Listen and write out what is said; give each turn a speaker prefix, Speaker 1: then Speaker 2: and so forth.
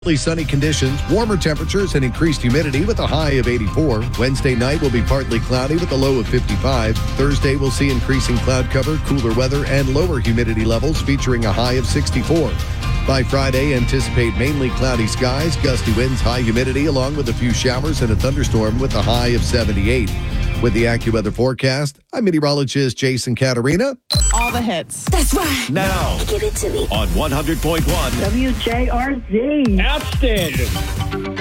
Speaker 1: Sunny conditions, warmer temperatures, and increased humidity with a high of 84. Wednesday night will be partly cloudy with a low of 55. Thursday will see increasing cloud cover, cooler weather, and lower humidity levels featuring a high of 64. By Friday, anticipate mainly cloudy skies, gusty winds, high humidity, along with a few showers and a thunderstorm with a high of 78. With the AccuWeather forecast, I'm meteorologist Jason Caterina.
Speaker 2: All the hits.
Speaker 3: That's right.
Speaker 4: Now,
Speaker 3: Give it to me.
Speaker 4: on 100.1
Speaker 5: WJRZ.
Speaker 4: Outstanding.